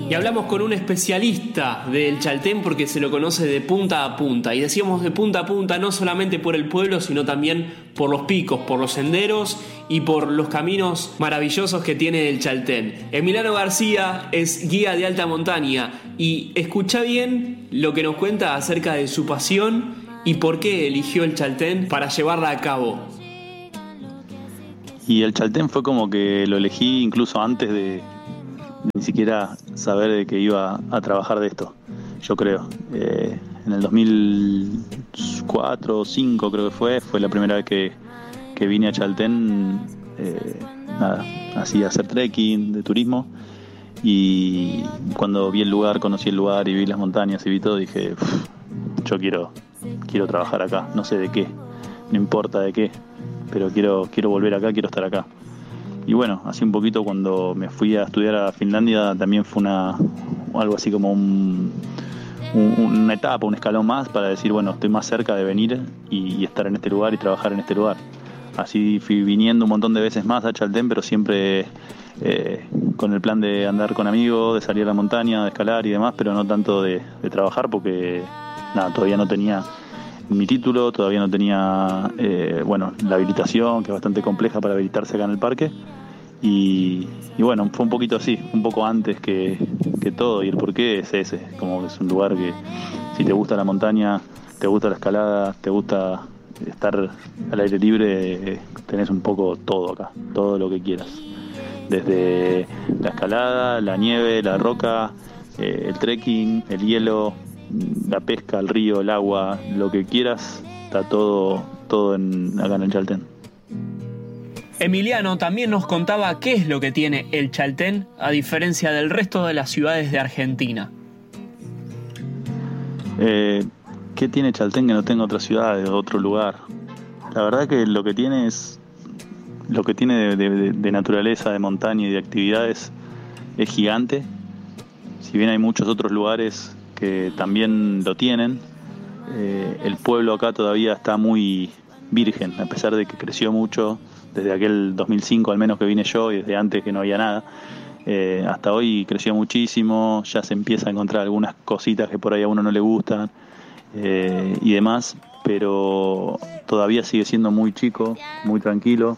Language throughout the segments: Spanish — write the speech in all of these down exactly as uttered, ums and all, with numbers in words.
Y hablamos con un especialista del Chaltén porque se lo conoce de punta a punta. Y decíamos de punta a punta no solamente por el pueblo, sino también por los picos, por los senderos y por los caminos maravillosos que tiene el Chaltén. Emiliano García es guía de alta montaña y escucha bien lo que nos cuenta acerca de su pasión y por qué eligió el Chaltén para llevarla a cabo. Y el Chaltén fue como que lo elegí incluso antes de ni siquiera saber de que iba a trabajar de esto, yo creo. Eh, en el dos mil cuatro o dos mil cinco creo que fue, fue la primera vez que, que vine a Chaltén, eh, nada, así a hacer trekking, de turismo, y cuando vi el lugar, conocí el lugar y vi las montañas y vi todo, dije, yo quiero, quiero trabajar acá, no sé de qué, no importa de qué, pero quiero, quiero volver acá, quiero estar acá. Y bueno, así un poquito cuando me fui a estudiar a Finlandia también fue una algo así como un, un, una etapa, un escalón más para decir, bueno, estoy más cerca de venir y, y estar en este lugar y trabajar en este lugar. Así fui viniendo un montón de veces más a Chaltén, pero siempre eh, con el plan de andar con amigos, de salir a la montaña, de escalar y demás, pero no tanto de, de trabajar porque nada, todavía no tenía mi título, todavía no tenía eh, bueno, la habilitación, que es bastante compleja para habilitarse acá en el parque. Y, y bueno, fue un poquito así, un poco antes que, que todo, y el porqué es ese, como es un lugar que si te gusta la montaña, te gusta la escalada, te gusta estar al aire libre, eh, tenés un poco todo acá, todo lo que quieras, desde la escalada, la nieve, la roca, eh, el trekking, el hielo, la pesca, el río, el agua, lo que quieras, está todo, todo en, acá en el Chaltén. Emiliano también nos contaba qué es lo que tiene el Chaltén a diferencia del resto de las ciudades de Argentina. Eh, ¿Qué tiene Chaltén que no tenga otra ciudad, de otro lugar? La verdad que lo que tiene es lo que tiene de, de, de naturaleza, de montaña y de actividades es gigante. Si bien hay muchos otros lugares que también lo tienen, eh, el pueblo acá todavía está muy virgen, a pesar de que creció mucho desde aquel dos mil cinco al menos que vine yo y desde antes que no había nada. Eh, hasta hoy creció muchísimo, ya se empieza a encontrar algunas cositas que por ahí a uno no le gustan eh, y demás, pero todavía sigue siendo muy chico, muy tranquilo,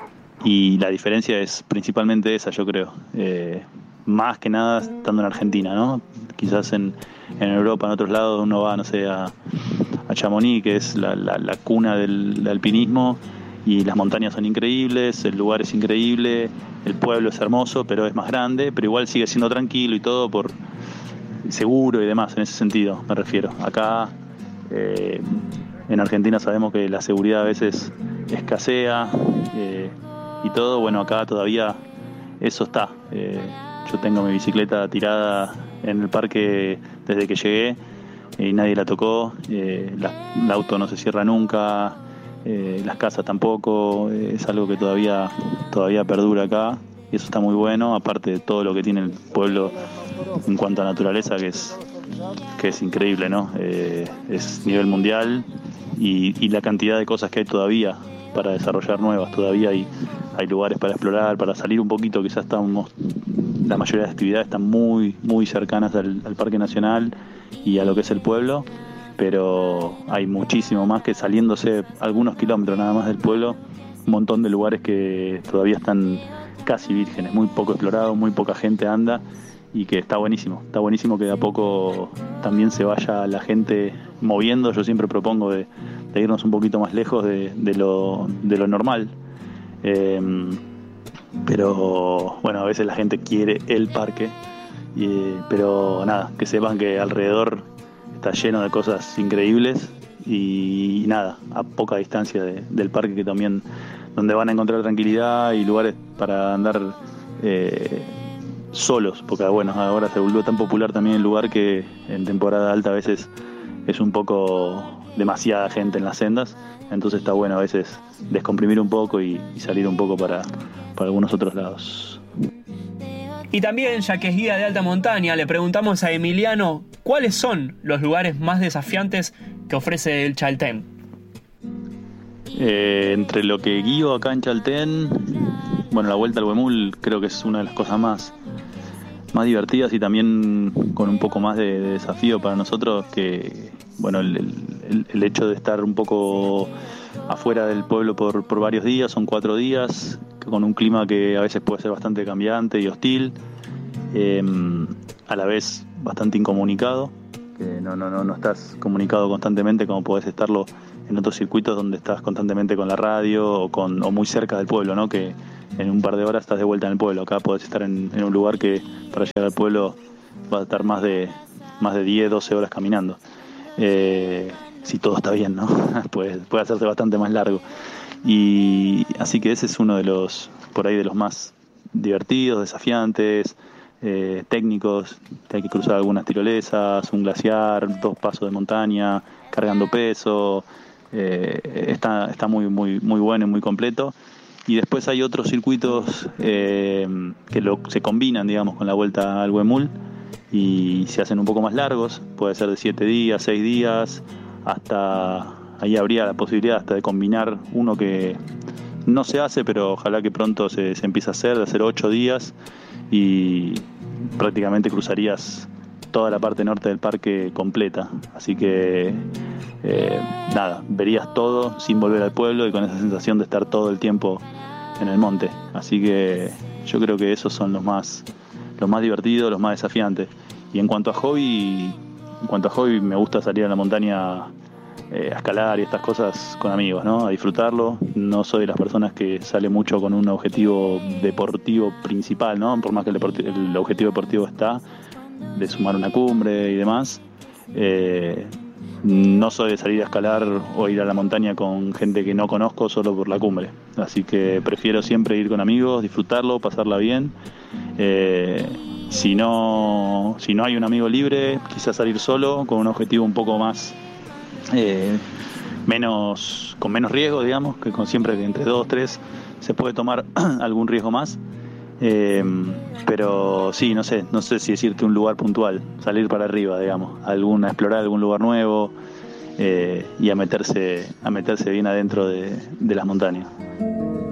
y la diferencia es principalmente esa, yo creo. Eh, más que nada estando en Argentina, ¿no? Quizás en, en Europa, en otros lados, uno va, no sé, a, a Chamonix, que es la, la, la cuna del, del alpinismo, y las montañas son increíbles, el lugar es increíble, el pueblo es hermoso, pero es más grande, pero igual sigue siendo tranquilo y todo por seguro y demás, en ese sentido me refiero. Acá eh, en Argentina sabemos que la seguridad a veces escasea eh, y todo, bueno, acá todavía eso está. Eh, yo tengo mi bicicleta tirada en el parque desde que llegué y nadie la tocó, eh, la, el auto no se cierra nunca. Eh, las casas tampoco, eh, es algo que todavía todavía perdura acá y eso está muy bueno, aparte de todo lo que tiene el pueblo en cuanto a naturaleza, que es que es increíble, ¿no? Eh, es nivel mundial y, y la cantidad de cosas que hay todavía para desarrollar nuevas, todavía hay, hay lugares para explorar, para salir un poquito, quizás estamos, la mayoría de las actividades están muy, muy cercanas al, al Parque Nacional y a lo que es el pueblo, pero hay muchísimo más que saliéndose algunos kilómetros nada más del pueblo, un montón de lugares que todavía están casi vírgenes, muy poco explorados, muy poca gente anda y que está buenísimo, está buenísimo que de a poco también se vaya la gente moviendo. Yo siempre propongo de, de irnos un poquito más lejos de, de, lo, de lo normal, eh, pero bueno, a veces la gente quiere el parque, y, pero nada, que sepan que alrededor está lleno de cosas increíbles y, y nada, a poca distancia de, del parque, que también donde van a encontrar tranquilidad y lugares para andar eh, solos, porque bueno, ahora se volvió tan popular también el lugar que en temporada alta a veces es un poco demasiada gente en las sendas, entonces está bueno a veces descomprimir un poco y, y salir un poco para, para algunos otros lados. Y también, ya que es guía de alta montaña, le preguntamos a Emiliano cuáles son los lugares más desafiantes que ofrece el Chaltén. Eh, entre lo que guío acá en Chaltén, bueno, la vuelta al Huemul creo que es una de las cosas más más divertidas y también con un poco más de, de desafío para nosotros, que bueno, el, el, el hecho de estar un poco afuera del pueblo por, por varios días, son cuatro días, con un clima que a veces puede ser bastante cambiante y hostil, eh, a la vez bastante incomunicado, que no, no, no, no estás comunicado constantemente como podés estarlo en otros circuitos donde estás constantemente con la radio o, con, o muy cerca del pueblo, ¿no? Que en un par de horas estás de vuelta en el pueblo. Acá podés estar en, en un lugar que para llegar al pueblo vas a estar más de más de diez, doce horas caminando. Eh, si todo está bien, ¿no? puede, puede hacerse bastante más largo. Y así que ese es uno de los, por ahí, de los más divertidos, desafiantes, eh, técnicos. Hay que cruzar algunas tirolesas, un glaciar, dos pasos de montaña, cargando peso. Eh, está, está muy, muy, muy bueno y muy completo. Y después hay otros circuitos eh, que lo, se combinan, digamos, con la vuelta al Huemul y se hacen un poco más largos. Puede ser de siete días, seis días, hasta ahí habría la posibilidad hasta de combinar uno que no se hace, pero ojalá que pronto se, se empiece a hacer, de hacer ocho días y prácticamente cruzarías toda la parte norte del parque completa. Así que eh, nada, verías todo sin volver al pueblo y con esa sensación de estar todo el tiempo en el monte. Así que yo creo que esos son los más los más divertidos, los más desafiantes. Y en cuanto a hobby, en cuanto a hobby me gusta salir a la montaña eh, a escalar y estas cosas con amigos, ¿no? A disfrutarlo. No soy de las personas que sale mucho con un objetivo deportivo principal, ¿no? Por más que el, deporti- el objetivo deportivo está de sumar una cumbre y demás. Eh, no soy de salir a escalar o ir a la montaña con gente que no conozco solo por la cumbre. Así que prefiero siempre ir con amigos, disfrutarlo, pasarla bien. Eh, si no, si no hay un amigo libre, quizás salir solo con un objetivo un poco más eh, menos, con menos riesgo, digamos, que con siempre que entre dos, tres se puede tomar algún riesgo más. Eh, pero sí, no sé, no sé si decirte un lugar puntual, salir para arriba, digamos, algún, a explorar algún lugar nuevo eh, y a meterse, a meterse bien adentro de, de las montañas.